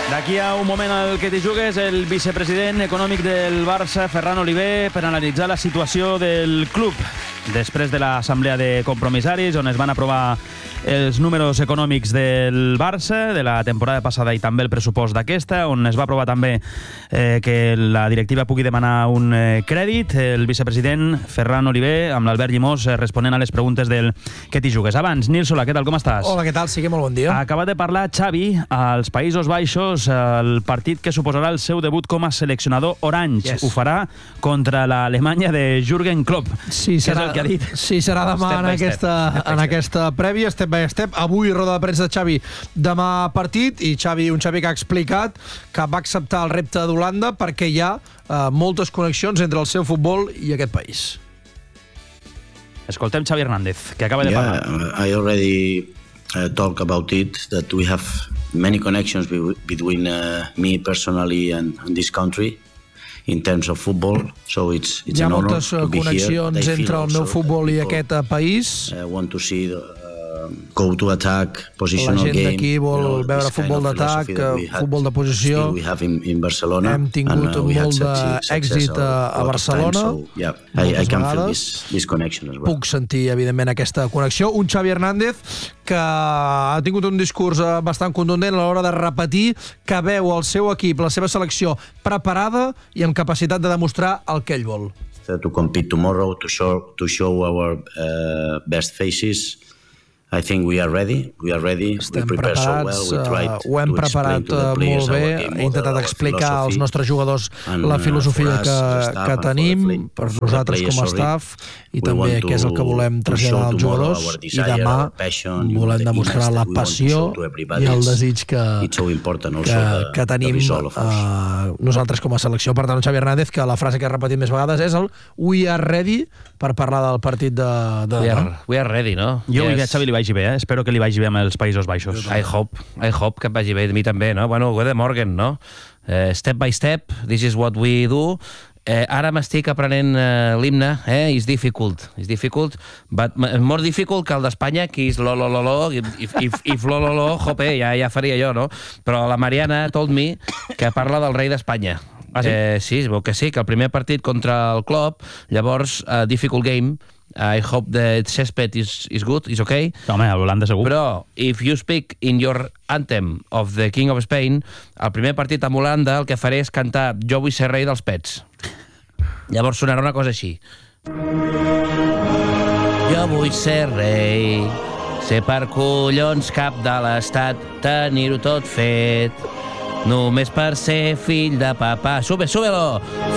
D'aquí a un moment el que t'hi jugues, el vicepresident econòmic del Barça, Ferran Oliver, per analitzar la situació del club després de l'assemblea de compromissaris, on es van aprovar els números econòmics del Barça de la temporada passada i també el pressupost d'aquesta, on es va aprovar també que la directiva pugui demanar un crèdit. El vicepresident Ferran Oliver, amb l'Albert Llimós, responent a les preguntes del que t'hi jugues. Abans, Nil Solà, què tal, com estàs? Hola, què tal? Sí, molt bon dia. Acaba de parlar Xavi als Països Baixos, el partit que suposarà el seu debut com a seleccionador orange. Ho farà contra l'Alemanya de Jürgen Klopp. Sí, serà, és el que ha dit? Sí, serà demà en aquesta prèvia, step by step. Avui, roda de premsa de Xavi, demà partit, i un Xavi que ha explicat que va acceptar el repte d'Holanda perquè hi ha moltes connexions entre el seu futbol i aquest país. Escoltem Xavi Hernández, que acaba de parlar. I already talk about it, that we have many connections between me personally and this country in terms of football, so it's an honor to be here. Hi ha moltes connexions entre el meu futbol i aquest país. Want to see go to attack, positional game. La gent d'aquí vol veure futbol d'atac, futbol de posició. Hem tingut molt d'èxit a Barcelona. I can feel this connection as well. Puc sentir, evidentment, aquesta connexió. Un Xavi Hernández que ha tingut un discurs bastant contundent a l'hora de repetir que veu el seu equip, la seva selecció, preparada i amb capacitat de demostrar el que ell vol. To compete tomorrow, to show our best faces. I think we are ready. Estem preparats, ho hem preparat molt bé. He intentat explicar als nostres jugadors la filosofia que tenim per nosaltres com a staff i també què és el que volem traslladar als jugadors, i demà volem demostrar la passió i el desig que tenim nosaltres com a selecció. Per tant, Xavi Hernández, que la frase que ha repetit més vegades és el "we are ready" per parlar del partit de demà. We are ready, no? Jo vull que a Xavi li vagi bé, espero que li vagi bé amb els Països Baixos. I hope que em vagi bé, a mi també, no? Bueno, Gode Morgen, no? Step by step, this is what we do. Ara m'estic aprenent l'himne, is difficult, but more difficult que el d'Espanya, que és lo, if lo, jope, ja faria jo, no? Però la Mariana told me que parla del rei d'Espanya. Ah, sí? Sí, es veu que sí, que el primer partit contra el Klopp, llavors, difficult game, I hope that Césped is good, is okay. Home, a l'Holanda segur. Però, if you speak in your anthem of the King of Spain, el primer partit amb Holanda el que faré és cantar Jo vull ser rei dels pets. Llavors sonarà una cosa així. Jo vull ser rei, ser per collons cap de l'estat, tenir-ho tot fet, només per ser fill de papà. Súbelo!